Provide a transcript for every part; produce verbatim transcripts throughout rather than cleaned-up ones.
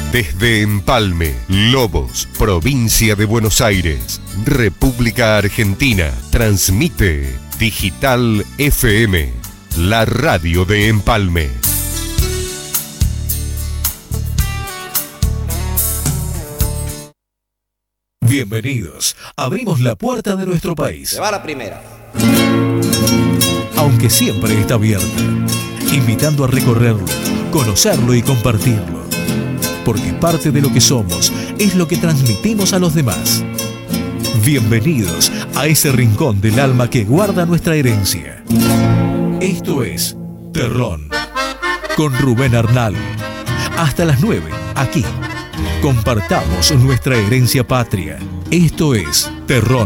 Desde Empalme, Lobos, provincia de Buenos Aires, República Argentina, transmite Digital F M, la radio de Empalme. Bienvenidos. Abrimos la puerta de nuestro país. Se va la primera. Aunque siempre está abierta, invitando a recorrerlo, conocerlo y compartirlo. Porque parte de lo que somos es lo que transmitimos a los demás. Bienvenidos a ese rincón del alma que guarda nuestra herencia. Esto es Terrón, con Rubén Arnal. Hasta las nueve, aquí. Compartamos nuestra herencia patria. Esto es Terrón.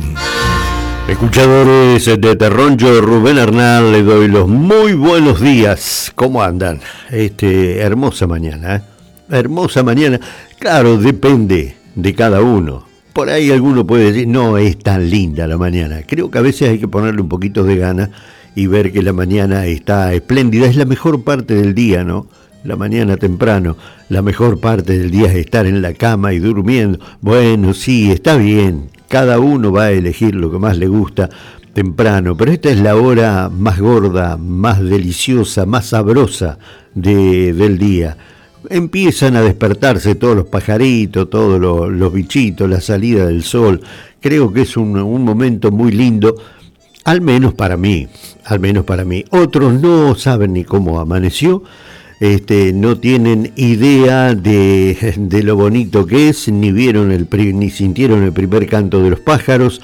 Escuchadores de Terrón, yo Rubén Arnal le doy los muy buenos días. ¿Cómo andan? Este, hermosa mañana, ¿eh? Hermosa mañana. Claro, depende de cada uno. Por ahí alguno puede decir, no es tan linda la mañana. Creo que a veces hay que ponerle un poquito de gana y ver que la mañana está espléndida. Es la mejor parte del día, ¿no? La mañana temprano, la mejor parte del día es estar en la cama y durmiendo. Bueno, sí, está bien. Cada uno va a elegir lo que más le gusta temprano, pero esta es la hora más gorda, más deliciosa, más sabrosa de, del día. Empiezan a despertarse todos los pajaritos, todos los, los bichitos, la salida del sol. Creo que es un, un momento muy lindo, al menos para mí, al menos para mí. Otros no saben ni cómo amaneció, este, no tienen idea de, de lo bonito que es, ni vieron el, ni sintieron el primer canto de los pájaros,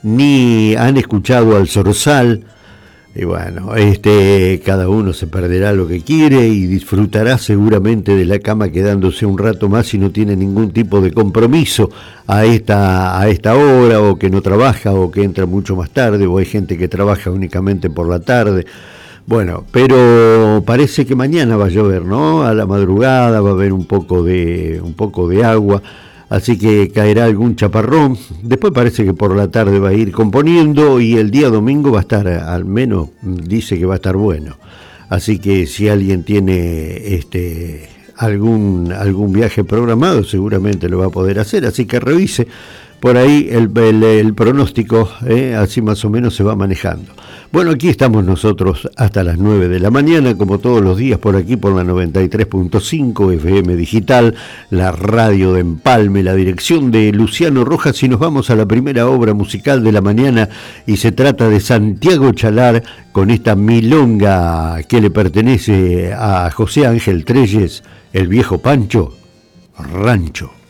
ni han escuchado al zorzal. Y bueno, este, cada uno se perderá lo que quiere y disfrutará seguramente de la cama quedándose un rato más si no tiene ningún tipo de compromiso a esta, a esta hora, o que no trabaja, o que entra mucho más tarde, o hay gente que trabaja únicamente por la tarde. Bueno, pero parece que mañana va a llover, ¿no? A la madrugada va a haber un poco de, un poco de agua. Así que caerá algún chaparrón. Después parece que por la tarde va a ir componiendo y el día domingo va a estar, al menos dice que va a estar bueno. Así que si alguien tiene este algún algún viaje programado, seguramente lo va a poder hacer. Así que revise por ahí el, el, el pronóstico, ¿eh? Así más o menos se va manejando. Bueno, aquí estamos nosotros hasta las nueve de la mañana, como todos los días, por aquí por la noventa y tres punto cinco F M Digital, la radio de Empalme, la dirección de Luciano Rojas, y nos vamos a la primera obra musical de la mañana, y se trata de Santiago Chalar con esta milonga que le pertenece a José Ángel Trelles, el viejo Pancho, Rancho.